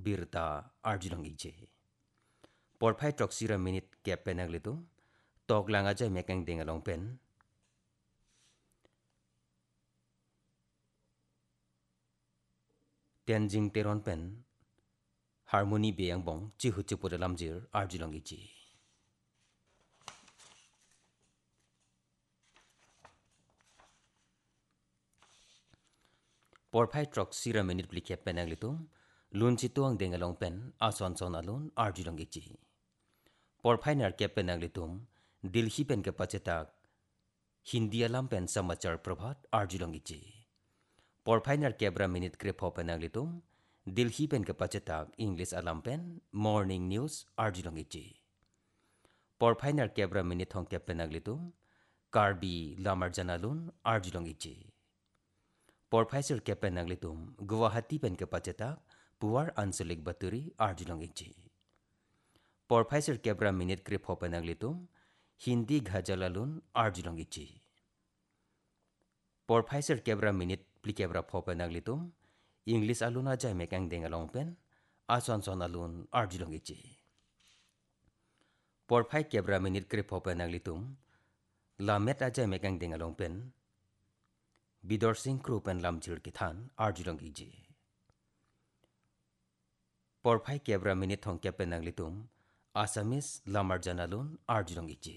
birta arjilong ije porphai troksira minute kep penang litum tok langa jai mekang dengalong pen Tenzing teron pen harmony beyang bong chi hu chi dalam jir arjilong ije porphai troksira minute bli kep penang litum lun chi tuang dengalong pen ason son alun arjilong ije porphai nar kep penang litum Delhi pen ke pachetak Hindi alam pen samachar prabhat arjilong ije porphai nar kebra minute krep ho penang litum Delhi pen ke pachetak English alam pen morning news arjilong ije porphai nar kebra minute hong kep penang litum Karbi lamar janalun arjilong ije porphai sir kep penang litum Guwahati pen ke pachetak Puar Anchalik Baturi arjilong ije porphai sir kebra minute krep ho penang litum Hindi ghajalalun arjilong ije porphai sir kebra minute pli kebra pho penang litum English alun ajai mekang dengalong pen ason son alun arjilong ije porphai kebra minute krep ho penang litum lamet ajai mekang dengalong pen Bidor Singh kru pen lamjir kithan arjilong ije porphai kebra minute thong kep penang litum Assamese lamar janalun arjilong ije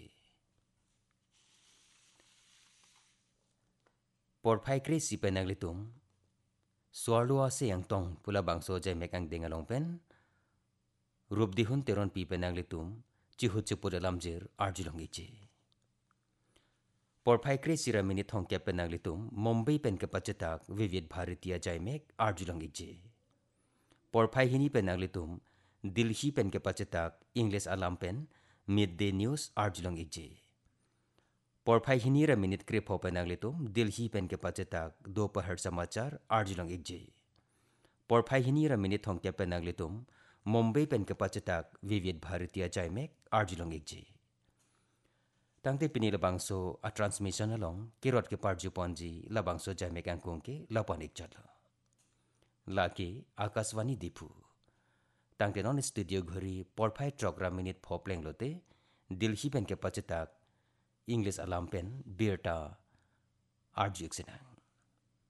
porphai kre si penang litum Suarlua se yang tong pula bangso jai mekang dengalong pen Rupdihun teron pi penang litum Chihut chipur dalam jir arjilong ije porphai kre sira minute thong kep penang litum Mumbai pen ke pachetak Vivid Bharatiya jai mek arjilong ije porphai hini penang litum Delhi pen ke pachetak English alam pen Midday News arjilong ije porphai hini ra minute krip ho penang litum Delhi pen ke pachetak Dopahar samachar arjilong ije porphai hini ra minute thong kep penang litum Mumbai pen ke pachetak Vivid Bharatiya jai mek arjilong ije tangte pini labangso a transmission along kirot ke parju ponji labangso jai mek angkong ke lapanik chala lake Akashvani Dipu tangte non studio घरी porphai trogram minute phopleng lote Delhi pen ke pachetak English alam pen birta arjuk senang